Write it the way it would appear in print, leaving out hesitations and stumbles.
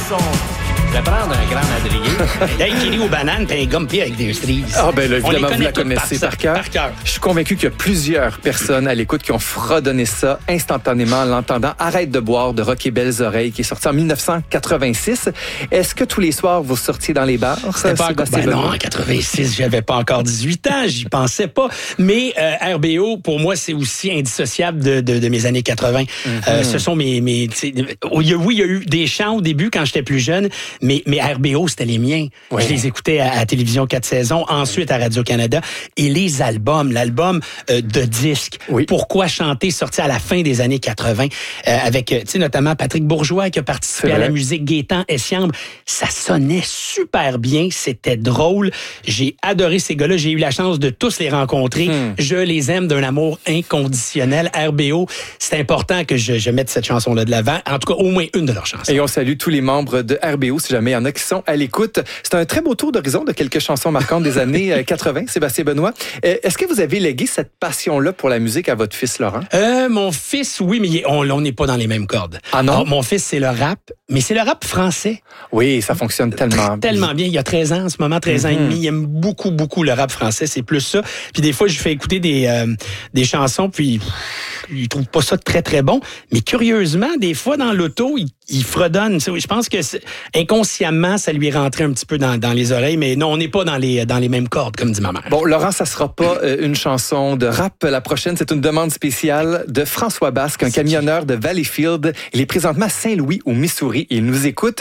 son. Je vais prendre un grand madrier. Hey, Kelly aux bananes, t'as un gumpier avec des cerises. Ah, ben là, évidemment, vous la toutes connaissez par cœur. Je suis convaincu qu'il y a plusieurs personnes à l'écoute qui ont fredonné ça instantanément en l'entendant. Arrête de boire de Rock et Belles Oreilles, qui est sorti en 1986. Est-ce que tous les soirs, vous sortiez dans les bars? C'était pas encore... non, en 86, j'avais pas encore 18 ans, j'y pensais pas. Mais RBO, pour moi, c'est aussi indissociable de mes années 80. Ce sont mes oui, il y a eu des chants au début quand j'étais plus jeune, mais RBO, c'était les miens. Ouais. Je les écoutais à Télévision 4 saisons, ensuite à Radio-Canada. Et les albums, l'album de disques, Pourquoi chanter, sorti à la fin des années 80, avec, tu sais, notamment Patrick Bourgeois qui a participé à la musique, Gaétan Essiambre. Ça sonnait super bien, c'était drôle. J'ai adoré ces gars-là, j'ai eu la chance de tous les rencontrer. Je les aime d'un amour inconditionnel. RBO, c'est important que je mette cette chanson-là de l'avant. En tout cas, au moins une de leurs chansons. Et on salue tous les membres de RBO, si jamais il y en a qui sont à l'écoute. C'est un très beau tour d'horizon de quelques chansons marquantes des années 80. Sébastien Benoît, est-ce que vous avez légué cette passion-là pour la musique à votre fils Laurent? Mon fils, oui, mais on n'est pas dans les mêmes cordes. Ah non? Alors, mon fils, c'est le rap, mais c'est le rap français. Oui, ça fonctionne tellement bien. Il y a 13 ans, en ce moment, 13 ans et demi. Il aime beaucoup, beaucoup le rap français. C'est plus ça. Puis des fois, je lui fais écouter des chansons, puis il trouve pas ça très, très bon. Mais curieusement, des fois, dans l'auto, il fredonne. Je pense que inconsciemment, ça lui est rentré un petit peu dans les oreilles, mais non, on n'est pas dans les mêmes cordes, comme dit ma mère. Bon, Laurent, ça sera pas une chanson de rap. La prochaine, c'est une demande spéciale de François Basque, un camionneur de Valleyfield. Il est présentement à Saint-Louis, au Missouri. Il nous écoute.